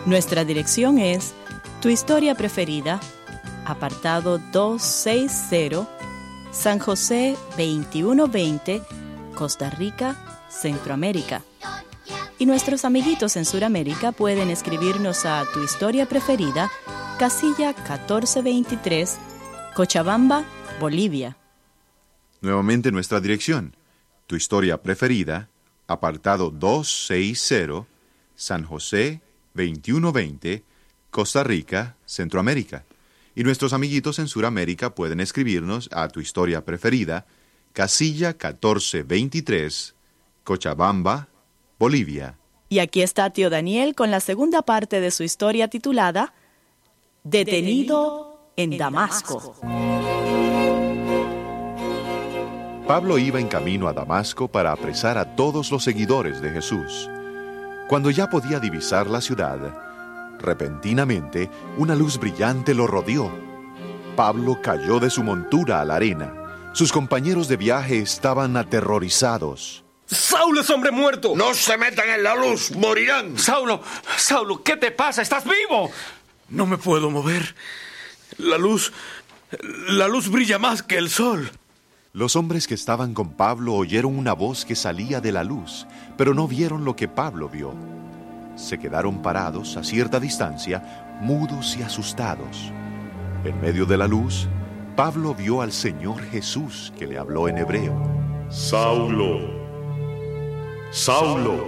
Nuestra dirección es Tu Historia Preferida, apartado 260, San José 2120, Costa Rica, Centroamérica. Y nuestros amiguitos en Sudamérica pueden escribirnos a Tu Historia Preferida, casilla 1423, Cochabamba, Bolivia. Nuevamente nuestra dirección. Tu Historia Preferida, apartado 260, San José 2120, Costa Rica, Centroamérica. Y nuestros amiguitos en Sudamérica pueden escribirnos a Tu Historia Preferida, casilla 1423, Cochabamba, Bolivia. Y aquí está tío Daniel con la segunda parte de su historia titulada Detenido en Damasco. Pablo iba en camino a Damasco para apresar a todos los seguidores de Jesús. Cuando ya podía divisar la ciudad, repentinamente una luz brillante lo rodeó. Pablo cayó de su montura a la arena. Sus compañeros de viaje estaban aterrorizados. ¡Saulo es hombre muerto! ¡No se metan en la luz! ¡Morirán! ¡Saulo! ¿Qué te pasa? ¡Estás vivo! No me puedo mover. La luz brilla más que el sol. Los hombres que estaban con Pablo oyeron una voz que salía de la luz, pero no vieron lo que Pablo vio. Se quedaron parados a cierta distancia, mudos y asustados. En medio de la luz, Pablo vio al Señor Jesús, que le habló en hebreo. Saulo, Saulo,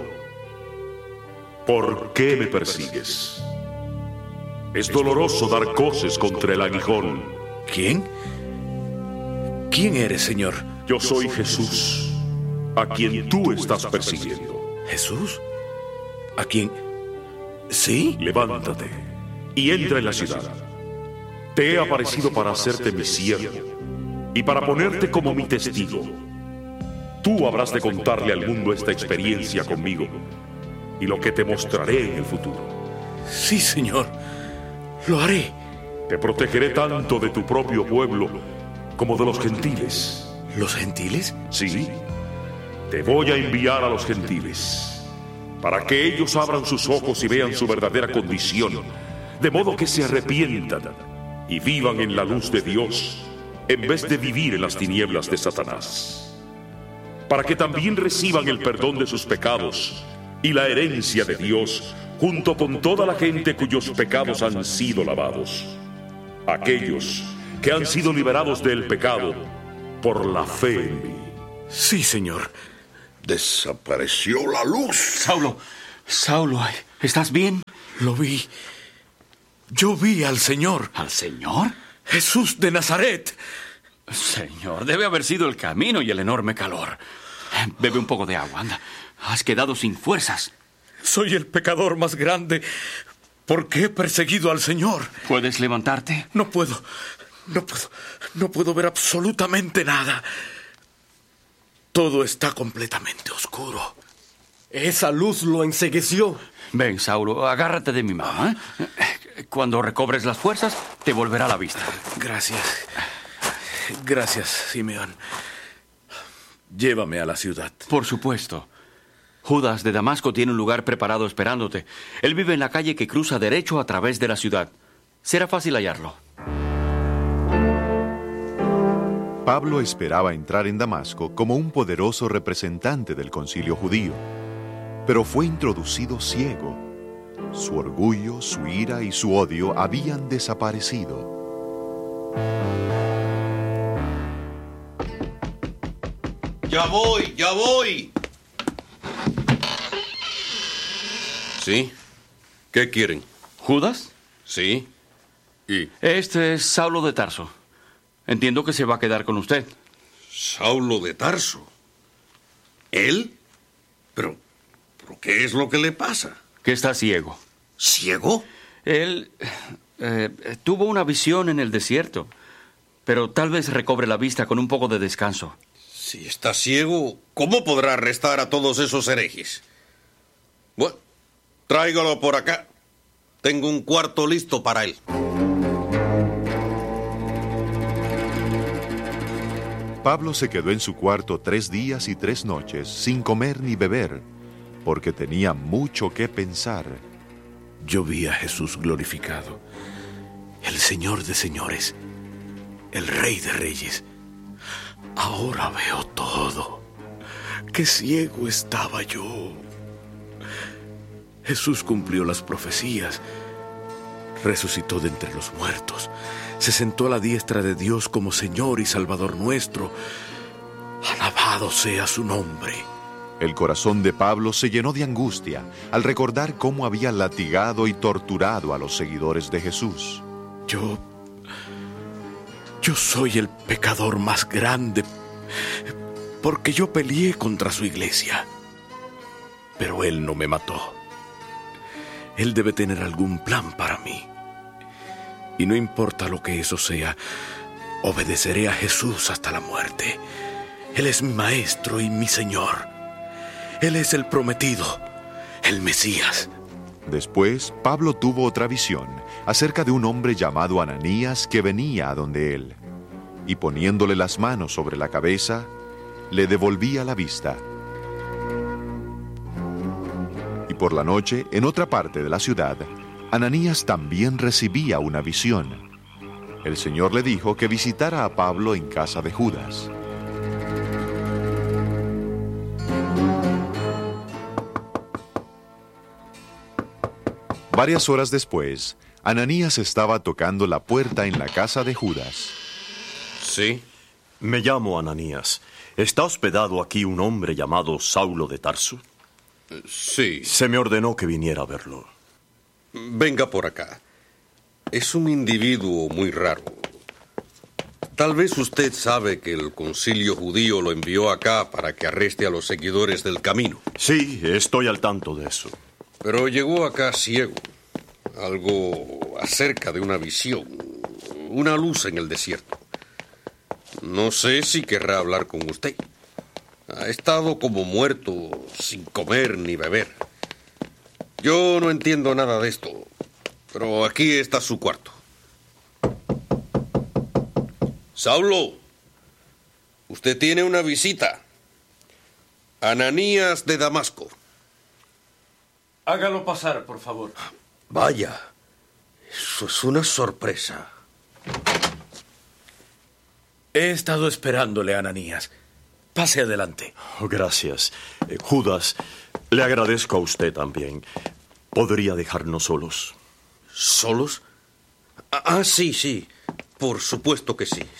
¿por qué me persigues? Es doloroso dar coces contra el aguijón. ¿Quién? ¿Quién eres, Señor? Yo soy Jesús, a quien tú estás persiguiendo. ¿Jesús? ¿A quién? ¿Sí? Levántate y entra en la ciudad. Te he aparecido para hacerte mi siervo y para ponerte como mi testigo. Tú habrás de contarle al mundo esta experiencia conmigo y lo que te mostraré en el futuro. Sí, Señor, lo haré. Te protegeré tanto de tu propio pueblo como de los gentiles. ¿Los gentiles? Sí, te voy a enviar a los gentiles para que ellos abran sus ojos y vean su verdadera condición, de modo que se arrepientan y vivan en la luz de Dios en vez de vivir en las tinieblas de Satanás, para que también reciban el perdón de sus pecados y la herencia de Dios junto con toda la gente cuyos pecados han sido lavados, aquellos que han sido liberados del pecado por la fe en mí. Sí, Señor. Desapareció la luz. Saulo, ¿estás bien? Lo vi. Yo vi al Señor. ¿Al Señor? Jesús de Nazaret. Señor, debe haber sido el camino y el enorme calor. Bebe un poco de agua, anda. Has quedado sin fuerzas. Soy el pecador más grande porque he perseguido al Señor. ¿Puedes levantarte? No puedo ver absolutamente nada. Todo está completamente oscuro. Esa luz lo encegueció. Ven, Saulo, agárrate de mi mano, ¿eh? Cuando recobres las fuerzas, te volverá la vista. Gracias, Simeón. Llévame a la ciudad. Por supuesto. Judas de Damasco tiene un lugar preparado esperándote. Él vive en la calle que cruza derecho a través de la ciudad. Será fácil hallarlo. Pablo esperaba entrar en Damasco como un poderoso representante del concilio judío, pero fue introducido ciego. Su orgullo, su ira y su odio habían desaparecido. ¡Ya voy! ¿Sí? ¿Qué quieren? ¿Judas? Sí. ¿Y? Este es Saulo de Tarso. Entiendo que se va a quedar con usted. ¿Saulo de Tarso? ¿Él? ¿Pero qué es lo que le pasa? Que está ciego. ¿Ciego? Él tuvo una visión en el desierto, pero tal vez recobre la vista con un poco de descanso. Si está ciego, ¿cómo podrá arrestar a todos esos herejes? Bueno, tráigalo por acá. Tengo un cuarto listo para él. Pablo se quedó en su cuarto 3 días y 3 noches sin comer ni beber, porque tenía mucho que pensar. yo vi a Jesús glorificado, el Señor de señores, el Rey de reyes. Ahora veo todo. ¡Qué ciego estaba yo! Jesús cumplió las profecías, resucitó de entre los muertos, se sentó a la diestra de Dios como Señor y Salvador nuestro. Alabado sea su nombre. El corazón de Pablo se llenó de angustia al recordar cómo había latigado y torturado a los seguidores de Jesús. Yo soy el pecador más grande, porque yo peleé contra su iglesia. Pero él no me mató. Él debe tener algún plan para mí. Y no importa lo que eso sea, obedeceré a Jesús hasta la muerte. Él es mi maestro y mi Señor. Él es el prometido, el Mesías. Después, Pablo tuvo otra visión acerca de un hombre llamado Ananías que venía a donde él, y poniéndole las manos sobre la cabeza, le devolvía la vista. Y por la noche, en otra parte de la ciudad, Ananías también recibía una visión. El Señor le dijo que visitara a Pablo en casa de Judas. Varias horas después, Ananías estaba tocando la puerta en la casa de Judas. ¿Sí? Me llamo Ananías. ¿Está hospedado aquí un hombre llamado Saulo de Tarso? Sí. Se me ordenó que viniera a verlo. Venga por acá. Es un individuo muy raro. Tal vez usted sabe que el concilio judío lo envió acá para que arreste a los seguidores del camino. Sí, estoy al tanto de eso. Pero llegó acá ciego. Algo acerca de una visión. Una luz en el desierto. No sé si querrá hablar con usted. Ha estado como muerto, sin comer ni beber. Yo no entiendo nada de esto, pero aquí está su cuarto. Saulo, usted tiene una visita. Ananías de Damasco. Hágalo pasar, por favor. Vaya, eso es una sorpresa. He estado esperándole, Ananías. Pase adelante. Oh, gracias. Judas, le agradezco a usted también. ¿Podría dejarnos solos? ¿Solos? Sí. Por supuesto que sí.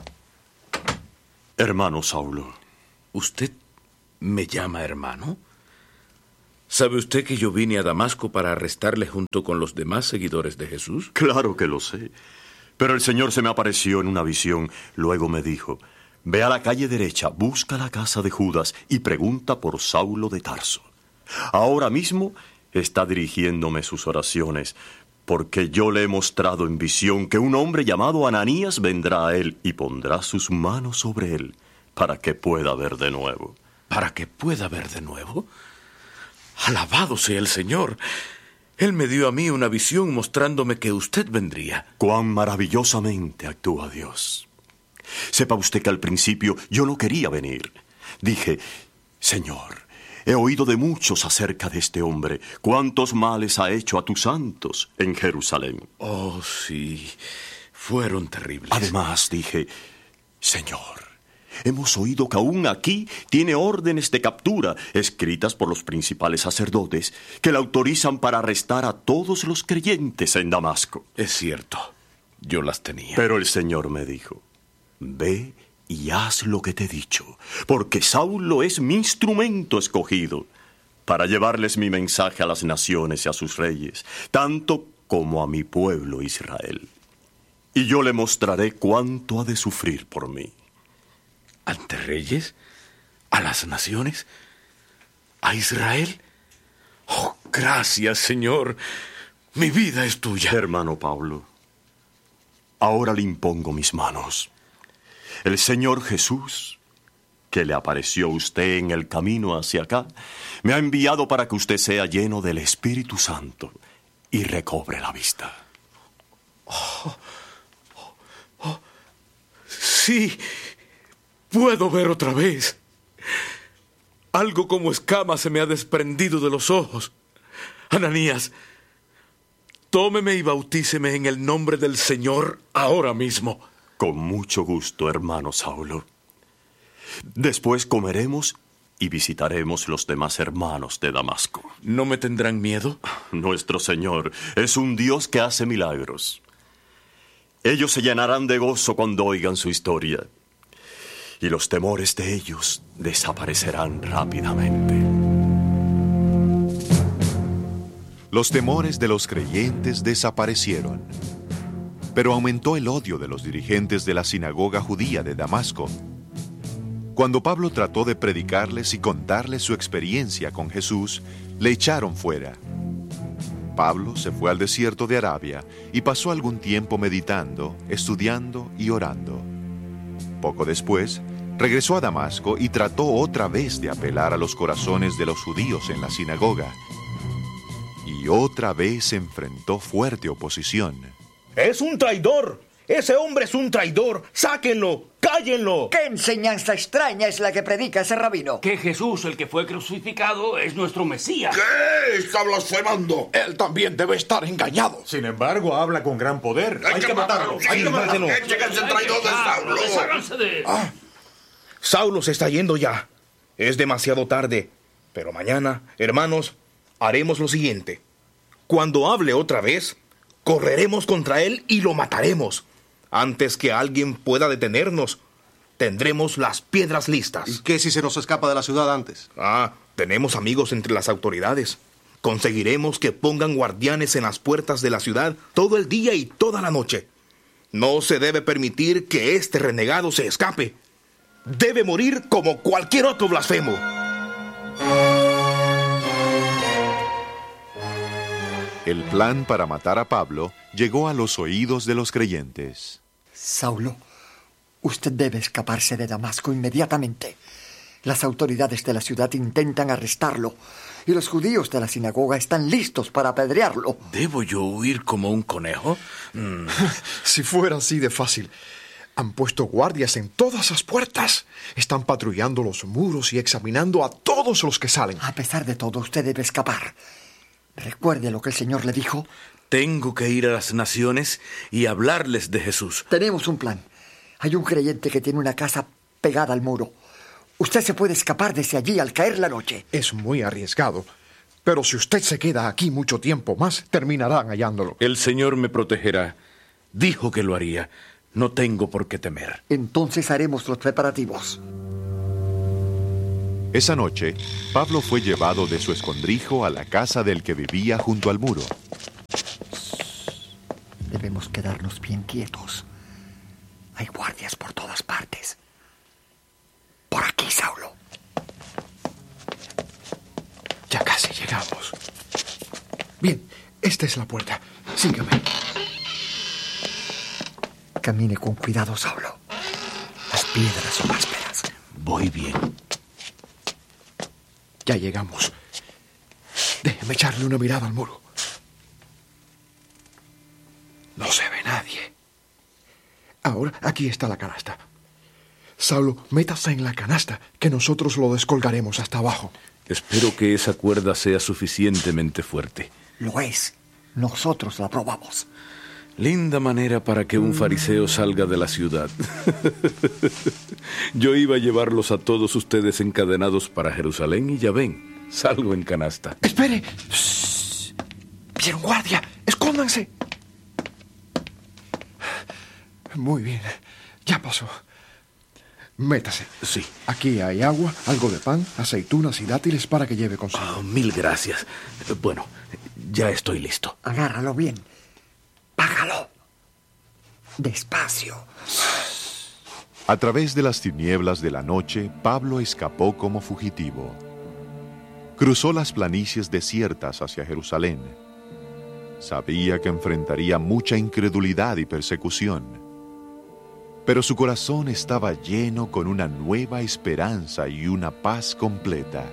Hermano Saulo. ¿Usted me llama hermano? ¿Sabe usted que yo vine a Damasco para arrestarle junto con los demás seguidores de Jesús? Claro que lo sé. Pero el Señor se me apareció en una visión. Luego me dijo: ve a la calle derecha, busca la casa de Judas y pregunta por Saulo de Tarso. Ahora mismo está dirigiéndome sus oraciones, porque yo le he mostrado en visión que un hombre llamado Ananías vendrá a él y pondrá sus manos sobre él para que pueda ver de nuevo. ¿Para que pueda ver de nuevo? Alabado sea el Señor. Él me dio a mí una visión mostrándome que usted vendría. Cuán maravillosamente actúa Dios. Sepa usted que al principio yo no quería venir. Dije: Señor, he oído de muchos acerca de este hombre. ¿Cuántos males ha hecho a tus santos en Jerusalén? Oh, sí, fueron terribles. Además dije: Señor, hemos oído que aún aquí tiene órdenes de captura escritas por los principales sacerdotes que le autorizan para arrestar a todos los creyentes en Damasco. Es cierto, yo las tenía. Pero el Señor me dijo: ve y haz lo que te he dicho, porque Saulo es mi instrumento escogido para llevarles mi mensaje a las naciones y a sus reyes, tanto como a mi pueblo Israel. Y yo le mostraré cuánto ha de sufrir por mí. ¿Ante reyes? ¿A las naciones? ¿A Israel? Oh, gracias, Señor. Mi vida es tuya. Hermano Pablo, ahora le impongo mis manos. El Señor Jesús, que le apareció a usted en el camino hacia acá, me ha enviado para que usted sea lleno del Espíritu Santo y recobre la vista. Sí, puedo ver otra vez. Algo como escama se me ha desprendido de los ojos. Ananías, Tómeme y bautíceme en el nombre del Señor ahora mismo. Con mucho gusto, hermano Saulo. Después comeremos y visitaremos los demás hermanos de Damasco. ¿No me tendrán miedo? Nuestro Señor es un Dios que hace milagros. Ellos se llenarán de gozo cuando oigan su historia, y los temores de ellos desaparecerán rápidamente. Los temores de los creyentes desaparecieron, pero aumentó el odio de los dirigentes de la sinagoga judía de Damasco. Cuando Pablo trató de predicarles y contarles su experiencia con Jesús, le echaron fuera. Pablo se fue al desierto de Arabia y pasó algún tiempo meditando, estudiando y orando. Poco después, regresó a Damasco y trató otra vez de apelar a los corazones de los judíos en la sinagoga. Y otra vez enfrentó fuerte oposición. ¡Es un traidor! ¡Ese hombre es un traidor! ¡Sáquenlo! ¡Cállenlo! ¿Qué enseñanza extraña es la que predica ese rabino? Que Jesús, el que fue crucificado, es nuestro Mesías. ¿Qué? ¡Está blasfemando! Él también debe estar engañado. Sin embargo, habla con gran poder. Hay que matarlo. Hay que matarlo. ¡Chéquense el traidor de Saulo! ¡Desháganse de él! Saulo se está yendo ya. Es demasiado tarde. Pero mañana, hermanos, haremos lo siguiente. Cuando hable otra vez, correremos contra él y lo mataremos. Antes que alguien pueda detenernos, tendremos las piedras listas. ¿Y qué si se nos escapa de la ciudad antes? Tenemos amigos entre las autoridades. Conseguiremos que pongan guardianes en las puertas de la ciudad todo el día y toda la noche. No se debe permitir que este renegado se escape. Debe morir como cualquier otro blasfemo. El plan para matar a Pablo llegó a los oídos de los creyentes. Saulo, usted debe escaparse de Damasco inmediatamente. Las autoridades de la ciudad intentan arrestarlo y los judíos de la sinagoga están listos para apedrearlo. ¿Debo yo huir como un conejo? Si fuera así de fácil. Han puesto guardias en todas las puertas. Están patrullando los muros y examinando a todos los que salen. A pesar de todo, usted debe escapar. Recuerde lo que el Señor le dijo. Tengo que ir a las naciones y hablarles de Jesús. Tenemos un plan. Hay un creyente que tiene una casa pegada al muro. Usted se puede escapar desde allí al caer la noche. Es muy arriesgado. Pero si usted se queda aquí mucho tiempo más, terminarán hallándolo. El Señor me protegerá. Dijo que lo haría. No tengo por qué temer. Entonces haremos los preparativos. Esa noche, Pablo fue llevado de su escondrijo a la casa del que vivía junto al muro. Debemos quedarnos bien quietos. Hay guardias por todas partes. Por aquí, Saulo. Ya casi llegamos. Bien, esta es la puerta. Sígame. Camine con cuidado, Saulo. Las piedras son ásperas. Voy bien. Ya llegamos. Déjeme echarle una mirada al muro. No se ve nadie. Ahora, aquí está la canasta. Saulo, métase en la canasta, que nosotros lo descolgaremos hasta abajo. Espero que esa cuerda sea suficientemente fuerte. Lo es. Nosotros la probamos. Linda manera para que un fariseo salga de la ciudad. Yo iba a llevarlos a todos ustedes encadenados para Jerusalén y ya ven, salgo en canasta. ¡Espere! ¡Shh! ¡Vieron guardia! ¡Escóndanse! Muy bien, ya pasó. Métase. Sí. Aquí hay agua, algo de pan, aceitunas y dátiles para que lleve consigo. Oh, mil gracias. Bueno, ya estoy listo. Agárralo bien. Bájalo. Despacio. A través de las tinieblas de la noche, Pablo escapó como fugitivo. Cruzó las planicies desiertas hacia Jerusalén. Sabía que enfrentaría mucha incredulidad y persecución. Pero su corazón estaba lleno con una nueva esperanza y una paz completa.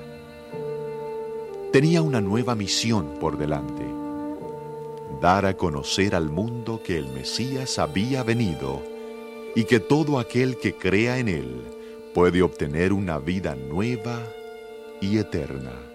Tenía una nueva misión por delante: dar a conocer al mundo que el Mesías había venido y que todo aquel que crea en él puede obtener una vida nueva y eterna.